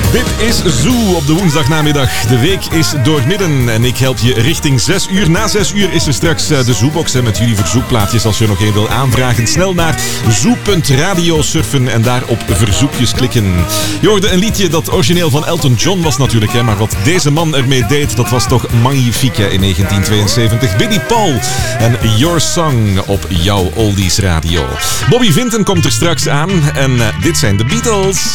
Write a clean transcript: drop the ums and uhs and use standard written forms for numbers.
Dit is Zoo op de woensdagnamiddag. De week is doormidden en ik help je richting 6 uur. Na 6 uur is er straks de Zoobox met jullie verzoekplaatjes. Als je er nog één wil aanvragen, snel naar zoo.radio surfen en daar op verzoekjes klikken. Je hoorde een liedje dat origineel van Elton John was natuurlijk, hè, maar wat deze man ermee deed, dat was toch magnifiek in 1972. Billy Paul en Your Song op jouw Oldies Radio. Bobby Vinton komt er straks aan en dit zijn de Beatles.